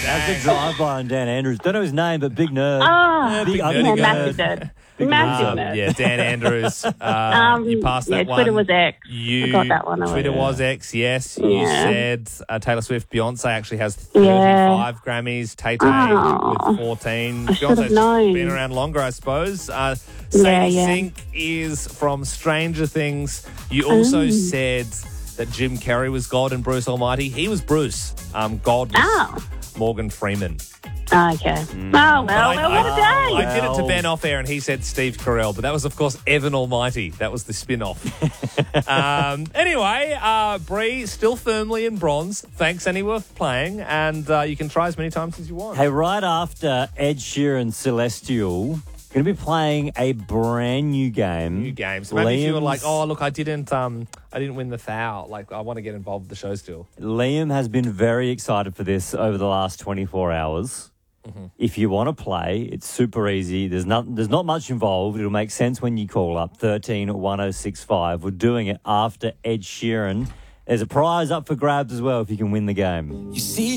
That's a drive-by on Dan Andrews. Don't know his name, but big nerd. Oh, Big yeah, ugly massive nerd. nerd. Massive nerd. Yeah, Dan Andrews. You passed that one. Twitter was X. I got that one. Twitter was X, yes. You Yeah. said Taylor Swift, Beyonce actually has Yeah. 35 Grammys. Tay Oh. with 14. I should have Beyonce's known. been around longer, I suppose. Yeah. Sadie Sink is from Stranger Things. You also said that Jim Carrey was God and Bruce Almighty. He was Bruce. God was Morgan Freeman. Okay. Oh, well, what a day. I did it to Ben off air and he said Steve Carell, but that was, of course, Evan Almighty. That was the spin-off. Anyway, Bree, still firmly in bronze. Thanks, anyway, for playing. And you can try as many times as you want. Hey, right after Ed Sheeran Celestial, going to be playing a brand new game. New games. Maybe if you were like, Liam's- oh, look, I didn't win the thou. Like, I want to get involved with the show still. Liam has been very excited for this over the last 24 hours. If you want to play, it's super easy. There's not much involved. It'll make sense when you call up 131065. We're doing it after Ed Sheeran. There's a prize up for grabs as well if you can win the game. You see